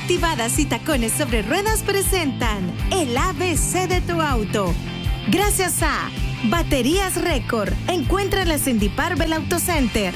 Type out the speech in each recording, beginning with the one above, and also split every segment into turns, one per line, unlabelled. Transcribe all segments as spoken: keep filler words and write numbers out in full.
Activadas y Tacones sobre Ruedas presentan el A B C de tu auto. Gracias a Baterías Récord. Encuéntralas en Diparbel Auto Center.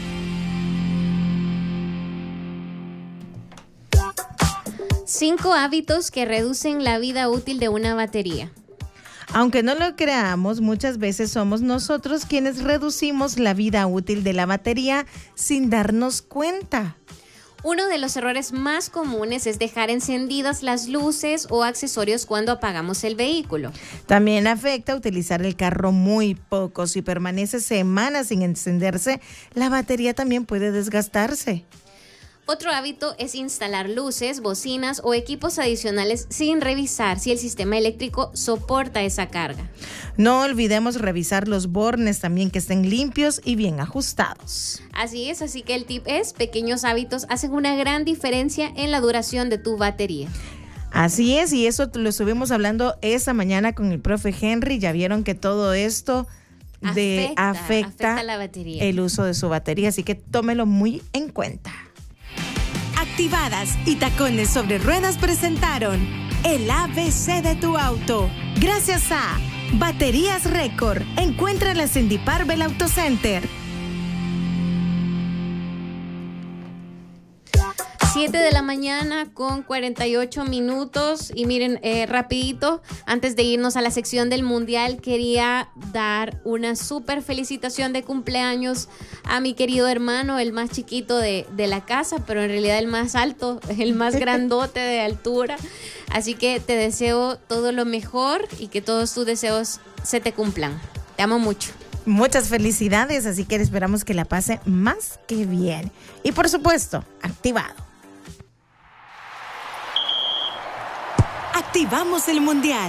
Cinco hábitos que reducen la vida útil de una batería.
Aunque no lo creamos, muchas veces somos nosotros quienes reducimos la vida útil de la batería sin darnos cuenta.
Uno de los errores más comunes es dejar encendidas las luces o accesorios cuando apagamos el vehículo.
También afecta utilizar el carro muy poco. Si permanece semanas sin encenderse, la batería también puede desgastarse.
Otro hábito es instalar luces, bocinas o equipos adicionales sin revisar si el sistema eléctrico soporta esa carga.
No olvidemos revisar los bornes también, que estén limpios y bien ajustados.
Así es, así que el tip es: pequeños hábitos hacen una gran diferencia en la duración de tu batería.
Así es, y eso lo estuvimos hablando esta mañana con el profe Henry. Ya vieron que todo esto de
afecta,
afecta,
afecta la batería.
El uso de su batería, así que tómelo muy en cuenta.
Activadas y Tacones sobre Ruedas presentaron el A B C de tu auto. Gracias a Baterías Récord. Encuéntralas en Diparbel Auto Center.
siete de la mañana con cuarenta y ocho minutos. Y miren, eh, rapidito, antes de irnos a la sección del Mundial, quería dar una súper felicitación de cumpleaños a mi querido hermano, el más chiquito de, de la casa, pero en realidad el más alto, el más grandote de altura. Así que te deseo todo lo mejor y que todos tus deseos se te cumplan. Te amo mucho.
Muchas felicidades, así que esperamos que la pase más que bien. Y por supuesto, activado.
Activamos el Mundial.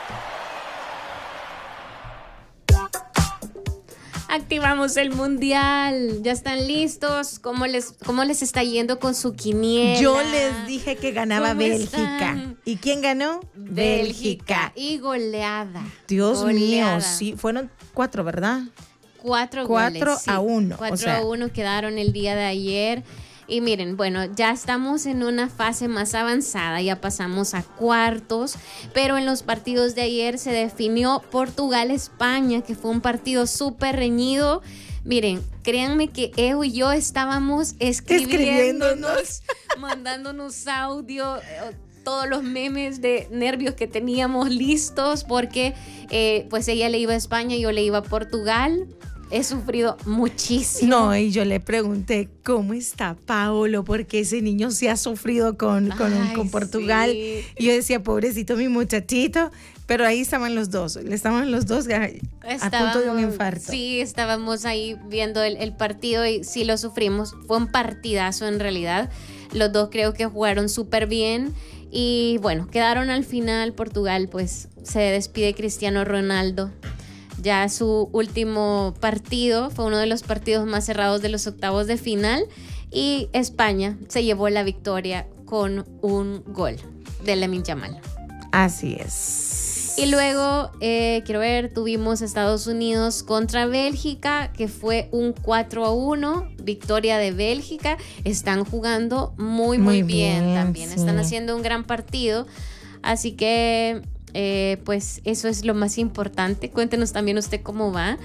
Activamos el Mundial. ¿Ya están listos? ¿Cómo les, cómo les está yendo con su quiniela?
Yo les dije que ganaba Bélgica.
Están?
¿Y quién ganó?
Bélgica. Y goleada.
Dios
goleada.
mío, sí, fueron cuatro, ¿verdad?
Cuatro,
Cuatro
goles.
a uno.
Cuatro
o sea,
a uno quedaron el día de ayer. Y miren, bueno, ya estamos en una fase más avanzada, ya pasamos a cuartos, pero en los partidos de ayer se definió Portugal-España, que fue un partido súper reñido. Miren, créanme que Evo y yo estábamos escribiéndonos, mandándonos audio, todos los memes de nervios que teníamos listos, porque eh, pues ella le iba a España y yo le iba a Portugal. He sufrido muchísimo.
No, y yo le pregunté, ¿cómo está Paolo? Porque ese niño se ha sufrido con, con,
Ay,
con Portugal.
sí.
Y yo decía, pobrecito mi muchachito. Pero ahí estaban los dos, estaban los dos a, a punto de un infarto.
Sí, estábamos ahí viendo el, el partido y sí lo sufrimos. Fue un partidazo en realidad. Los dos creo que jugaron súper bien. Y bueno, quedaron al final. Portugal, pues se despide Cristiano Ronaldo. Ya su último partido fue uno de los partidos más cerrados de los octavos de final y España se llevó la victoria con un gol de Lamine Yamal.
Así es.
Y luego, eh, quiero ver, tuvimos Estados Unidos contra Bélgica, que fue un cuatro a uno, victoria de Bélgica. Están jugando muy, muy,
Muy
bien,
bien,
también.
sí.
Están haciendo un gran partido. Así que... Eh, pues eso es lo más importante. Cuéntenos también usted cómo va.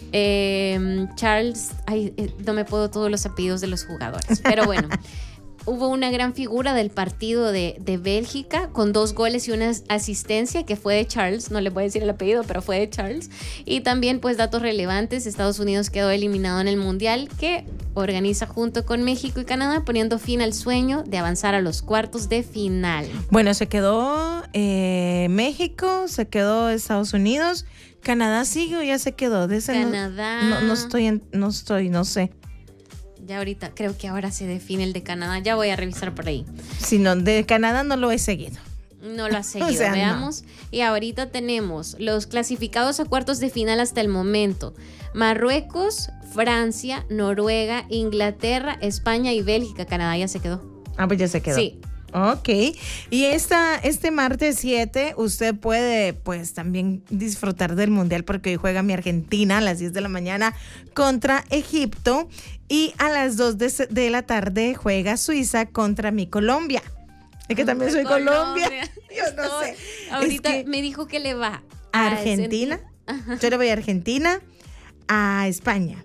eh, Charles, ay, eh, no me puedo todos los apellidos de los jugadores, pero bueno. Hubo una gran figura del partido de, de Bélgica con dos goles y una asistencia que fue de Charles, no le voy a decir el apellido, pero fue de Charles. Y también pues datos relevantes, Estados Unidos quedó eliminado en el Mundial que organiza junto con México y Canadá, poniendo fin al sueño de avanzar a los cuartos de final.
Bueno, se quedó eh, México, se quedó Estados Unidos, Canadá sigue o ya se quedó. De ese
Canadá.
No, no, no estoy, en, no estoy, no sé.
Ya ahorita, creo que ahora se define el de Canadá. Ya voy a revisar por ahí.
Si no, de Canadá no lo he seguido.
No lo ha seguido,
O sea,
veamos. No. Y ahorita tenemos los clasificados a cuartos de final hasta el momento. Marruecos, Francia, Noruega, Inglaterra, España y Bélgica. Canadá ya se quedó.
Ah, pues ya se quedó.
Sí.
Ok, y esta, este martes siete usted puede pues también disfrutar del Mundial porque hoy juega mi Argentina a las diez de la mañana contra Egipto y a las dos de, de la tarde juega Suiza contra mi Colombia. Es que también soy Colombia.
Colombia.
Yo no
Estoy-
sé.
Ahorita
Es que
me dijo que le va
a Argentina. Yo le voy a Argentina, a España,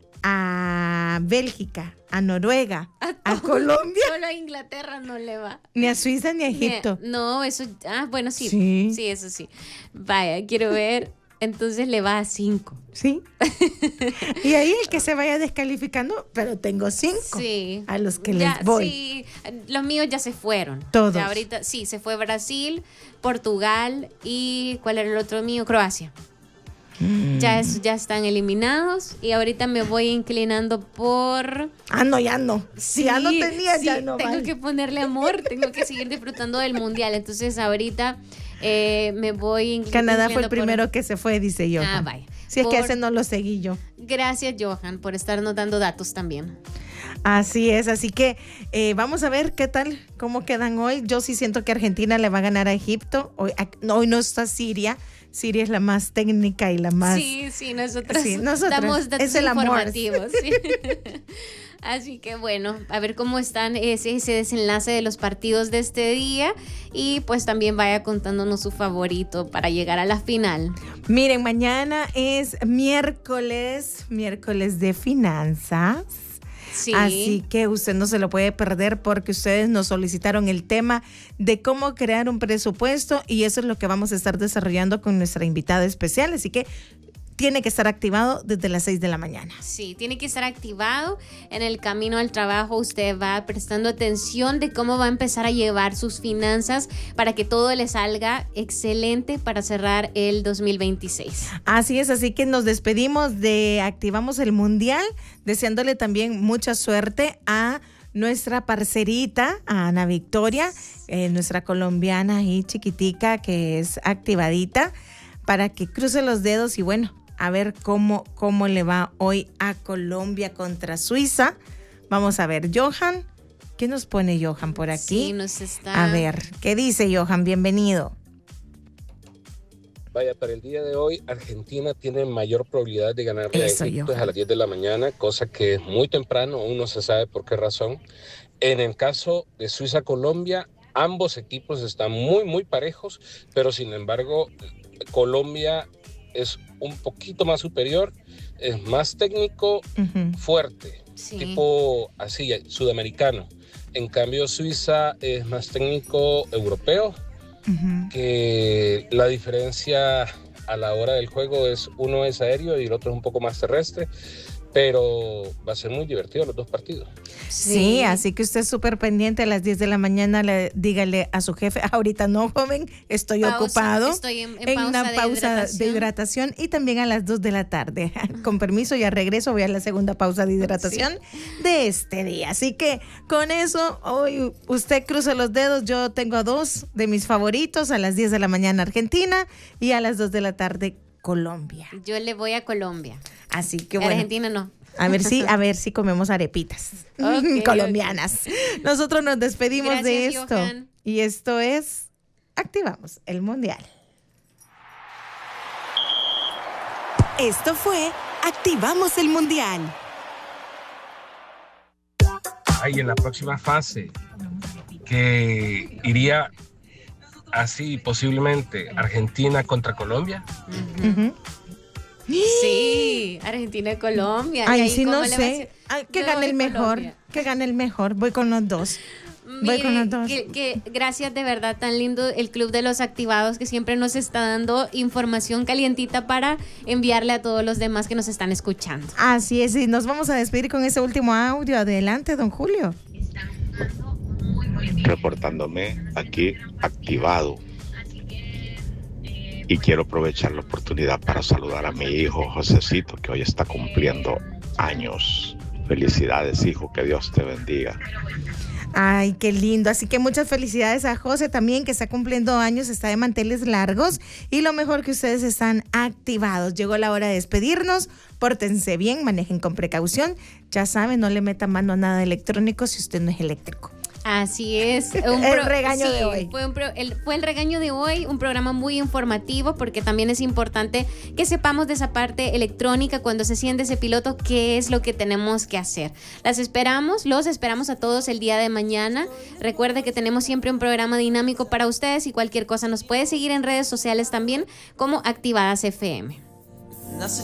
a Bélgica, a Noruega, a, a Colombia.
Solo a Inglaterra no le va.
Ni a Suiza ni a Egipto.
Ni- No, eso. Ah, bueno, sí.
Sí.
Sí, eso sí. Vaya, quiero ver. Entonces le va a cinco.
Sí. Y ahí el que se vaya descalificando, pero tengo cinco.
Sí.
A los que
Ya,
les voy.
Sí, los míos ya se fueron.
Todos.
Ya ahorita, sí, se fue Brasil, Portugal y ¿cuál era el otro mío? Croacia.
Mm.
Ya, es, ya están eliminados y ahorita me voy inclinando por...
Ah, no, ya no. Si ya no tenía,
sí,
ya no.
tengo
vale.
que ponerle amor, tengo que seguir disfrutando del mundial. Entonces ahorita eh, me voy incli-
Canadá fue el
inclinando por-
primero que se fue, dice yo.
Ah, vaya.
Si es que
Por-
ese no lo seguí yo.
Gracias, Johan, por estarnos dando datos también.
Así es, así que eh, vamos a ver qué tal, cómo quedan hoy. Yo sí siento que Argentina le va a ganar a Egipto. Hoy, a- no, hoy no está Siria. Siria es la más técnica y la más...
Sí, sí, nosotros,
Sí, nosotros.
damos datos
Es el amor.
informativos. Sí. Así que bueno, a ver cómo están ese, ese desenlace de los partidos de este día y pues también vaya contándonos su favorito para llegar a la final.
Miren, mañana es miércoles, miércoles de finanzas.
Sí.
Así que usted no se lo puede perder porque ustedes nos solicitaron el tema de cómo crear un presupuesto y eso es lo que vamos a estar desarrollando con nuestra invitada especial. Así que tiene que estar activado desde las seis de la mañana.
Sí, tiene que estar activado. En el camino al trabajo usted va prestando atención de cómo va a empezar a llevar sus finanzas para que todo le salga excelente para cerrar el dos mil veintiséis.
Así es, así que nos despedimos de Activamos el Mundial, deseándole también mucha suerte a nuestra parcerita, a Ana Victoria, eh, nuestra colombiana y chiquitica que es activadita, para que cruce los dedos y bueno, a ver cómo, cómo le va hoy a Colombia contra Suiza. Vamos a ver, Johan, ¿qué nos pone Johan por aquí?
Sí, nos está...
A ver, ¿qué dice Johan? Bienvenido.
Vaya, para el día de hoy, Argentina tiene mayor probabilidad de ganarle
Eso,
a Egipto
Johan.
a las diez de la mañana, cosa que es muy temprano, aún no se sabe por qué razón. En el caso de Suiza-Colombia, ambos equipos están muy, muy parejos, pero sin embargo, Colombia es un poquito más superior, es más técnico,
Ujú.
fuerte,
Sí.
tipo así, sudamericano. En cambio, Suiza es más técnico europeo,
Ujú.
que la diferencia a la hora del juego es uno es aéreo y el otro es un poco más terrestre, pero va a ser muy divertido los dos partidos.
Sí, así que usted es súper pendiente a las diez de la mañana, le, dígale a su jefe, ahorita no, joven, estoy
Pausa,
ocupado
estoy en- en
en
pausa
una
de
pausa
hidratación.
de hidratación y también a las dos de la tarde. Con permiso, ya regreso, voy a la segunda pausa de hidratación de este día. Así que con eso, hoy usted cruza los dedos, yo tengo a dos de mis favoritos, a las diez de la mañana Argentina y a las dos de la tarde Colombia.
Yo le voy a Colombia.
Así que bueno.
Argentina no.
A ver si, a ver si comemos arepitas
Ok,
colombianas. Nosotros nos despedimos de
Gracias,
esto.
Johan.
Y esto es Activamos el Mundial.
Esto fue Activamos el Mundial.
Ahí en la próxima fase, que iría así posiblemente Argentina contra Colombia.
Ujú.
Sí, Argentina y Colombia. ¿Y
Ay,
ahí
sí,
cómo
no
le va a
sé.
hacer?
Ay, que
Yo
gane
voy
el mejor.
Colombia.
Que gane el mejor. Voy con los dos. Voy con los dos.
Que, que gracias de verdad, tan lindo el Club de los Activados que siempre nos está dando información calientita para enviarle a todos los demás que nos están escuchando.
Así es, y nos vamos a despedir con ese último audio. Adelante, don Julio.
Reportándome aquí activado. Y quiero aprovechar la oportunidad para saludar a mi hijo Josecito, que hoy está cumpliendo años. Felicidades, hijo, que Dios te bendiga.
Ay, qué lindo. Así que muchas felicidades a José también, que está cumpliendo años, está de manteles largos. Y lo mejor que ustedes están activados. Llegó la hora de despedirnos. Pórtense bien, manejen con precaución. Ya saben, no le metan mano a nada electrónico si usted no es eléctrico.
Así es.
Un el regaño sí, de hoy.
Fue, un pro, el, fue el regaño de hoy, un programa muy informativo porque también es importante que sepamos de esa parte electrónica cuando se siente ese piloto, qué es lo que tenemos que hacer. Las esperamos, los esperamos a todos el día de mañana. Recuerde que tenemos siempre un programa dinámico para ustedes y cualquier cosa nos puede seguir en redes sociales también como Activadas F M.